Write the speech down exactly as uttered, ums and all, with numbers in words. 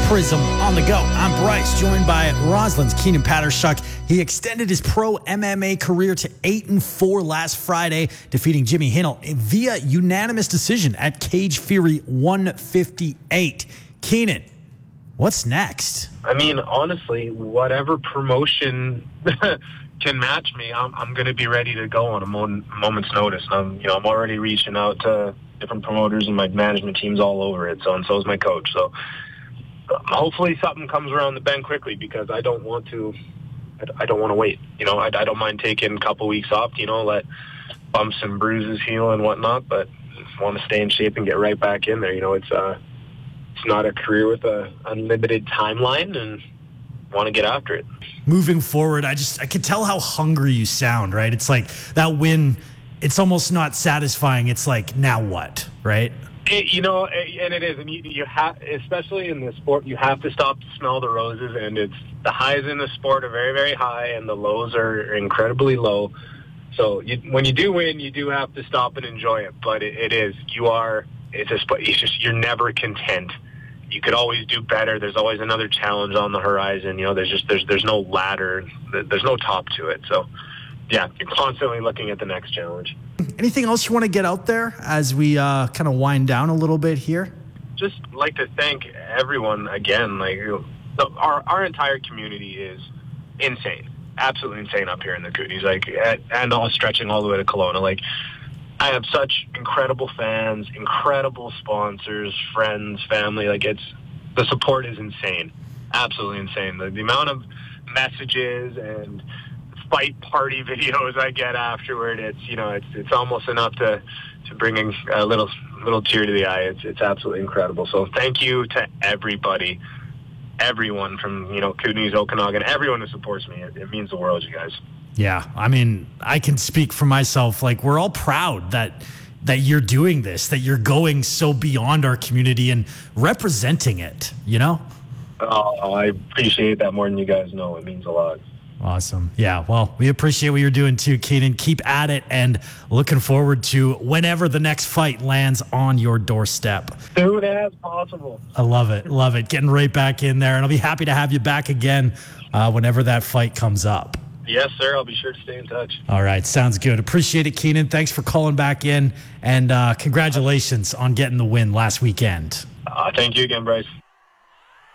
Prism on the go. I'm Bryce, joined by Roslyn's Keenan Pattershuk. He extended his pro M M A career to eight and four last Friday, defeating Jimmy Hinnell via unanimous decision at Cage Fury one fifty-eight. Keenan, what's next? I mean, honestly, whatever promotion can match me, I'm, I'm going to be ready to go on a mo- moment's notice. I'm, you know, I'm already reaching out to different promoters, and my management team's all over it. So, and so is my coach. So, hopefully, something comes around the bend quickly, because I don't want to. I don't want to wait. You know, I, I don't mind taking a couple weeks off. You know, let bumps and bruises heal and whatnot. But I want to stay in shape and get right back in there. You know, it's uh, it's not a career with a unlimited timeline, and want to get after it. Moving forward, I just I can tell how hungry you sound. Right? It's like that win. It's almost not satisfying. It's like, now what, right? It, you know, and it is. And you, you have, especially in this sport, you have to stop to smell the roses. And it's the highs in the sport are very, very high, and the lows are incredibly low. So you, when you do win, you do have to stop and enjoy it. But it, it is, you are, it's just, it's just, you're never content. You could always do better. There's always another challenge on the horizon. You know, there's just, there's, there's no ladder. There's no top to it. So, yeah, you're constantly looking at the next challenge. Anything else you want to get out there as we uh, kind of wind down a little bit here? Just like to thank everyone again. Like, the, our our entire community is insane, absolutely insane up here in the Kootenays. Like, at, and all stretching all the way to Kelowna. Like, I have such incredible fans, incredible sponsors, friends, family. Like, it's the support is insane, absolutely insane. The, the amount of messages and fight party videos I get afterward, it's, you know, it's it's almost enough to to bring a little little tear to the eye. It's it's absolutely incredible. So thank you to everybody, everyone from, you know, Kootenays, Okanagan, everyone who supports me. It, it means the world, you guys. Yeah, I mean, I can speak for myself. Like, we're all proud that that you're doing this, that you're going so beyond our community and representing it, you know? Oh, I appreciate that more than you guys know. It means a lot. Awesome. Yeah, well, we appreciate what you're doing too, Keenan. Keep at it, and looking forward to whenever the next fight lands on your doorstep. Soon as possible. I love it. Love it. Getting right back in there, and I'll be happy to have you back again uh, whenever that fight comes up. Yes, sir. I'll be sure to stay in touch. All right. Sounds good. Appreciate it, Keenan. Thanks for calling back in, and uh, congratulations on getting the win last weekend. Uh, thank you again, Bryce.